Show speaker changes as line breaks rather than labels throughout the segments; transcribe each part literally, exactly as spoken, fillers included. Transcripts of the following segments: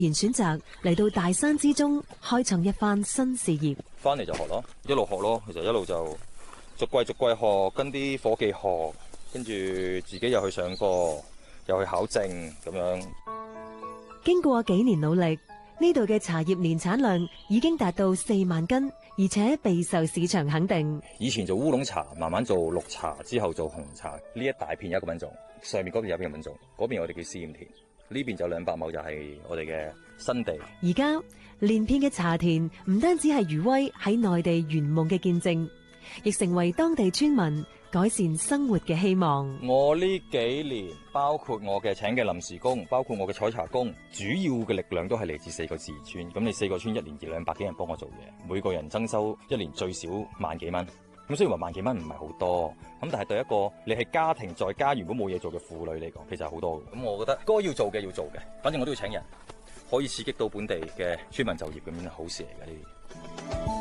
然選擇嚟到大山之中，開創一番新事業。
翻嚟就學咯，一路學咯，其實一路就逐季逐季學，跟啲夥計學，跟住自己又去上課，又去考證咁樣。
經過幾年努力，呢度嘅茶葉年產量已經達到四萬斤，而且備受市場肯定。
以前做烏龍茶，慢慢做綠茶，之後做紅茶。呢一大片有一個品種，上面嗰邊有一個品種，嗰邊我哋叫試驗田，呢邊就兩百畝就係我哋嘅新地。
而家連片嘅茶田唔單止係餘威喺內地圓夢嘅見證，亦成為當地村民改善生活嘅希望。
我呢幾年，包括我嘅請嘅臨時工，包括我嘅採茶工，主要嘅力量都係嚟自四個自然村。咁你四個村一年二兩百幾人幫我做嘢，每個人增收一年最少萬幾蚊。咁雖然話萬幾蚊唔係好多，咁但係對一個你係家庭在家原本冇嘢做嘅婦女嚟講，其實係好多。咁我覺得該要做嘅要做嘅，反正我都要請人，可以刺激到本地嘅村民就業，咁樣好事嚟嘅呢啲。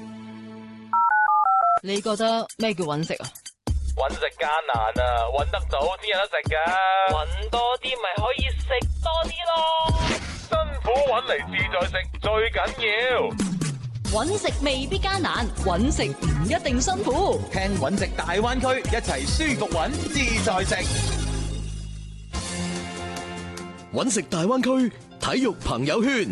你覺得咩叫揾食啊？
揾食艱難啊，揾得到先有得食噶。揾多啲咪可以食多啲咯。辛苦揾嚟自在食最緊要。
揾食未必艱難，揾食唔一定辛苦。
聽揾食大灣區，一齊舒服揾，自在食。
揾食大灣區體育朋友圈。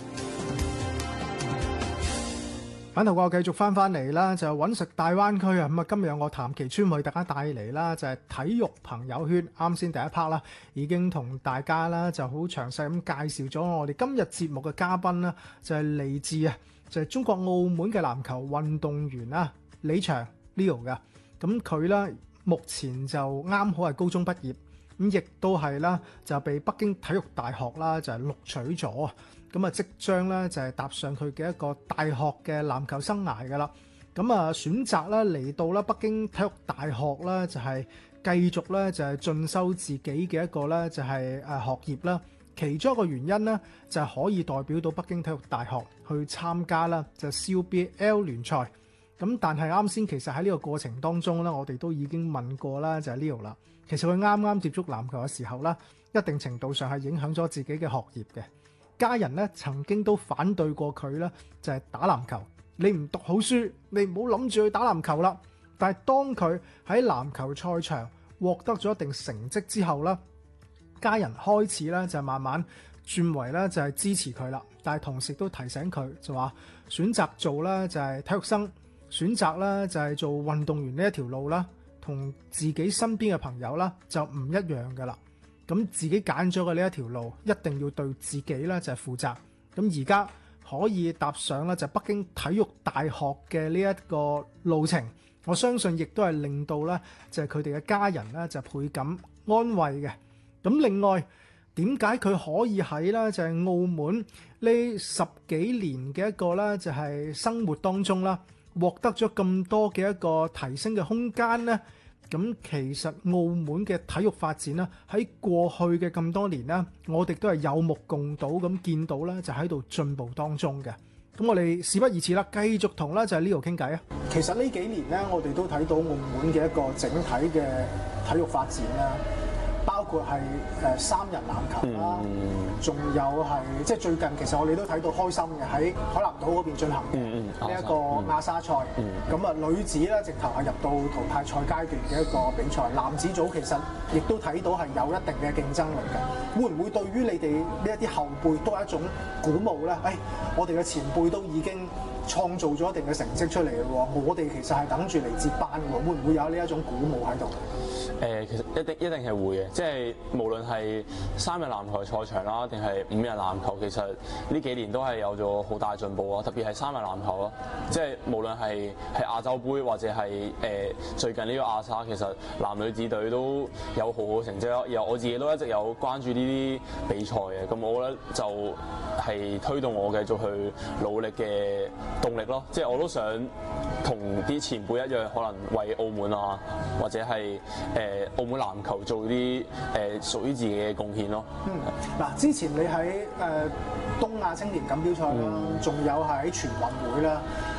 反頭我繼續翻翻嚟啦，就揾食大灣區啊！咁啊，今日有我譚其川為大家帶嚟啦，就係體育朋友圈。啱先第一 part 啦，已經同大家啦就好詳細咁介紹咗我哋今日節目嘅嘉賓啦，就係嚟自啊，就係中國澳門嘅籃球運動員啊，李翔 Leo 嘅。咁佢咧目前就啱好係高中畢業，咁亦都係啦，就被北京體育大學啦就係錄取咗。咁啊，即將咧就係踏上佢嘅一個大學嘅籃球生涯噶啦。咁啊，選擇咧嚟到啦北京體育大學啦，就係繼續咧就係進修自己嘅一個咧就係誒學業啦。其中一個原因咧就係可以代表到北京體育大學去參加啦就 C U B L 聯賽。咁但係啱先其實喺呢個過程當中咧，我哋都已經問過啦，就係 Leo 啦。其實佢啱啱接觸籃球嘅時候啦，一定程度上係影響咗自己嘅學業嘅。家人咧曾經都反對過佢咧，就係打籃球。你唔讀好書，你唔好諗住去打籃球啦。但係當佢喺籃球賽場獲得咗一定成績之後咧，家人開始咧就慢慢轉為咧就係支持佢啦。但係同時都提醒佢就話選擇做咧就係體育生，選擇咧就係做運動員呢一條路啦，同自己身邊嘅朋友啦就唔一樣噶啦。咁自己揀咗嘅呢一條路，一定要對自己咧就係負責。咁而家可以踏上咧就北京體育大學嘅呢一個路程，我相信亦都係令到咧就係佢哋嘅家人咧就倍感安慰嘅。咁另外點解佢可以喺咧就係澳門呢十幾年嘅一個咧就係生活當中啦，獲得咗咁多嘅一個提升嘅空間咧？咁其實澳門嘅體育發展啦，喺過去嘅咁多年啦，我哋都係有目共睹咁見到咧，就喺度進步當中嘅。咁我哋事不宜遲啦，繼續同咧就係 Leo 傾偈啊。其實呢幾年咧，我哋都睇到澳門嘅一個整體嘅體育發展啦。包括係誒三人籃球啦，仲、嗯、有係即係最近其實我哋都睇到開心嘅喺海南島嗰邊進行嘅呢一個亞沙賽。咁啊、嗯嗯、女子咧直頭係入到淘汰賽階段嘅一個比賽，男子組其實亦都睇到係有一定嘅競爭力嘅。會唔會對於你哋呢一啲後輩都係一種鼓舞咧？誒、哎，我哋嘅前輩都已經創造咗一定嘅成績出嚟嘅喎，我哋其實係等住嚟接班嘅喎，會唔會有呢一種鼓舞喺度？
誒、呃，其實一定一定係會嘅，即係無論係三日籃球賽場啦，定係五日籃球，其實呢幾年都係有咗好大進步咯。特別係三日籃球咯，即係無論係係亞洲杯或者係誒、呃、最近呢個亞沙，其實男女子隊都有好好成績咯。然後我自己都一直有關注呢啲比賽嘅，咁我覺得就係推動我繼續去努力嘅動力咯。即係我都想同啲前輩一樣，可能為澳門啊，或者係誒、呃、澳門籃球做啲誒、呃、屬於自己嘅貢獻咯。
嗯，嗱，之前你喺誒、呃、東亞青年錦標賽啦，仲、嗯、有喺全運會啦，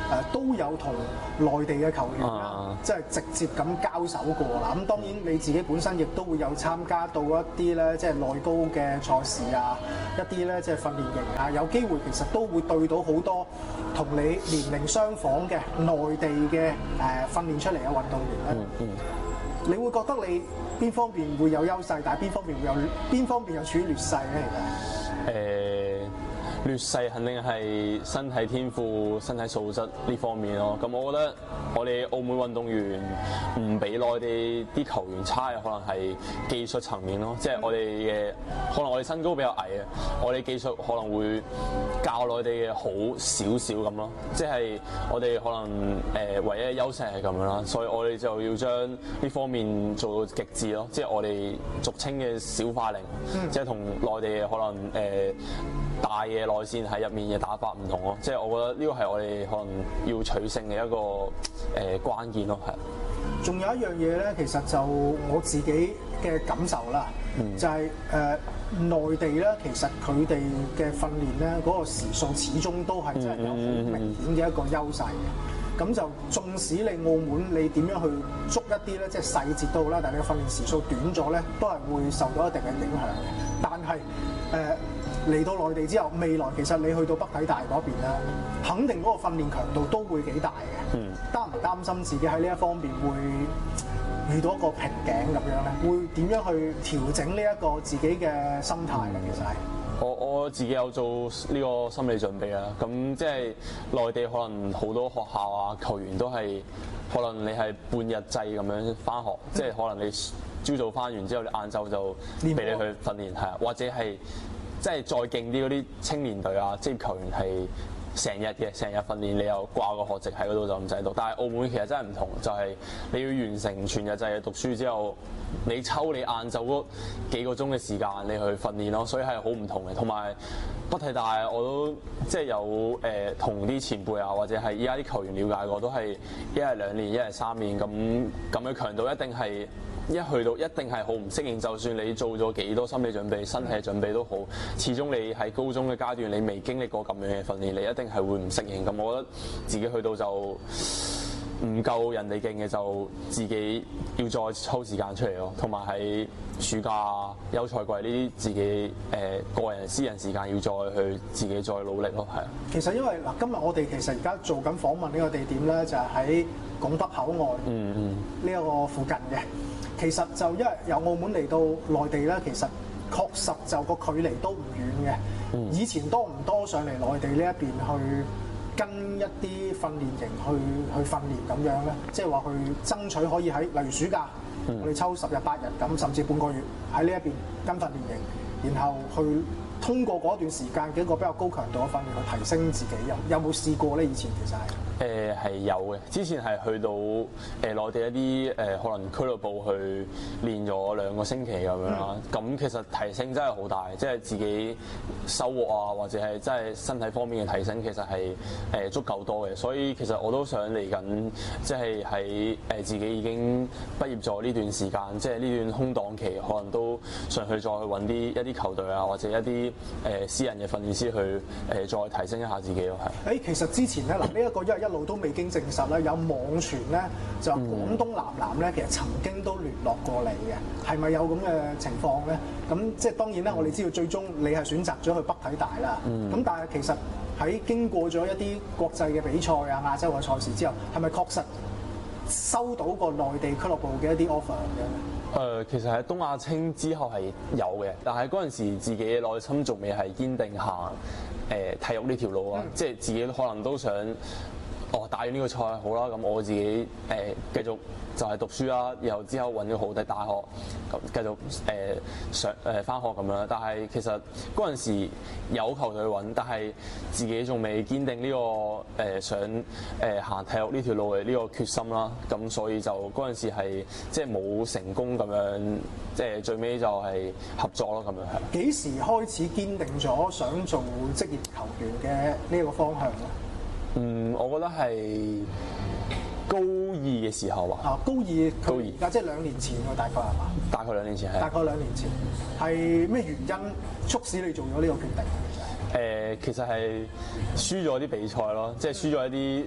都有同內地嘅球員啦，
啊
即係直接咁交手過啦。咁當然你自己本身亦都會有參加到一啲咧，即係內高嘅賽事啊，一啲咧即係訓練營啊，有機會其實都會對到好多同你年齡相仿嘅內地嘅誒訓練出嚟嘅運動員咧。
嗯嗯
你會覺得你邊方面會有優勢，但係邊方面會有邊方面有處於劣勢咧？其實
誒劣勢肯定係身體天賦、身體素質呢方面咯。咁我覺得我哋澳門運動員唔比內地啲球員差嘅，可能係技術層面咯。即係我哋嘅可能我哋身高比較矮啊，我哋技術可能會較內地嘅好少少咁咯。即係我哋可能誒唯一嘅優勢係咁樣啦，所以我哋就要將呢方面做到極致咯。即係我哋俗稱嘅小化靈，嗯、即係同內地嘅可能誒、呃、大嘅內線喺入面嘅打法唔同咯。即係我覺得呢個係我哋可能要取勝嘅一個誒、呃、關鍵咯，係。
仲有一樣嘢咧，其實就我自己嘅感受啦，嗯、就係、是、誒、呃、內地咧，其實佢哋嘅訓練咧嗰個時數始終都係真係有好明顯嘅一個優勢嘅。咁、嗯、就縱使你澳門你點樣去捉一啲咧，即係細節都好啦，但係你嘅訓練時數短咗咧，都係會受到一定嘅影響嘅。但係誒嚟到內地之後，未來其實你去到北體大嗰邊咧，肯定嗰個訓練強度都會幾大嘅。嗯，擔唔擔心自己喺呢一方面會遇到一個瓶頸咁樣咧？會點樣去調整呢一個自己嘅心態咧？其實係
我我自己有做呢個心理準備啦。咁即係內地可能好多學校啊，球員都係可能你係半日制咁樣返學，即係、嗯、可能你朝早返完之後，你晏晝就俾你去訓練，係啊，或者係即係再勁啲嗰啲青年隊啊，職業球員係成日嘅，成日訓練，你又掛個學籍喺嗰度就唔使讀。但係澳門其實真係唔同，就係、是、你要完成全日制嘅讀書之後，你抽你晏晝嗰幾個鐘嘅時間你去訓練咯，所以係好唔同嘅。同埋北體大我都即係有誒同啲前輩啊，或者係依家啲球員了解過，都係一係兩年，一係三年咁咁嘅強度，一定係。一去到一定係好唔適應，就算你做咗幾多心理準備、身體準備都好，始終你喺高中嘅階段，你未經歷過咁樣嘅訓練，你一定係會唔適應。咁我覺得自己去到就唔夠人哋勁嘅，就自己要再抽時間出嚟咯。同埋喺暑假、休賽季呢啲自己誒、呃、個人私人時間要再去自己再努力咯，係啊。
其實因為嗱，今日我哋其實而家做緊訪問呢個地點咧，就係喺拱北口岸呢一個附近嘅。其實就因為由澳門嚟到內地咧，其實確實就個距離都唔遠嘅。嗯、以前多唔多上嚟內地呢一邊去跟一啲訓練營去去訓練咁樣咧？即係話去爭取可以喺例如暑假，嗯、我哋抽十日八日咁，甚至半個月喺呢一邊跟訓練營，然後去通過嗰段時間嘅一個比較高強度嘅訓練去提升自己。有有冇試過咧？以前其實係。
誒係、呃、有嘅，之前係去到誒、呃、內地一啲誒、呃、可能俱樂部去練咗兩個星期咁樣啦。咁、嗯、其實提升真係好大，即係自己收穫啊，或者係真係身體方面嘅提升，其實係誒、呃、足夠多嘅。所以其實我都想嚟緊，即係喺誒自己已經畢業咗呢段時間，即係呢段空檔期，可能都上去再去揾啲一啲球隊啊，或者一啲誒、呃、私人嘅訓練師去誒、呃、再提升一下自己咯，係。
誒，其實之前咧嗱，呢、這、一個因為一路都未經證實咧，有網傳咧就廣東男籃咧，其實曾經都聯絡過你嘅，係咪有咁嘅情況咧？咁即係當然啦，我哋知道最終你係選擇咗去北體大啦。咁、嗯、但係其實喺經過咗一啲國際嘅比賽啊、亞洲嘅賽事之後，係咪確實收到過內地俱樂部嘅一啲 offer 咁樣？
誒、呃，其實喺東亞青之後係有嘅，但係嗰陣時自己嘅內心仲未係堅定行誒、呃、體育呢條路啊，嗯、即係自己可能都想。哦，打完呢個賽好啦，咁我自己誒、呃、繼續就係讀書啦，然後之後揾咗好嘅大學，咁繼續誒、呃、上誒返學咁樣。但係其實嗰陣時有球隊揾，但係自己仲未堅定呢、這個誒、呃、想誒、呃、行體育呢條路嘅呢個決心啦。咁所以就嗰陣時係即係冇成功咁樣，即係最尾就係合作咯咁樣係。
幾時開始堅定咗想做職業球員嘅呢個方向咧？
嗯，我覺得係高二嘅時候啊。
啊，高二，
高二，
而家即係兩年前喎，大概係嘛？
大概兩年前係。
大概兩年前，係咩原因促使你做咗呢個決定？其實誒、
呃，其實係輸咗啲比賽咯，即係輸咗一啲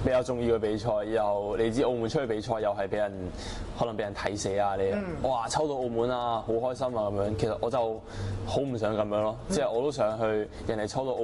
比較重要嘅比賽，又你知澳門出去比賽又係俾人可能俾人睇死啊你，
嗯、
哇抽到澳門啊，好開心啊咁樣。其實我就好唔想咁樣咯，即係、嗯、我都想去人哋抽到澳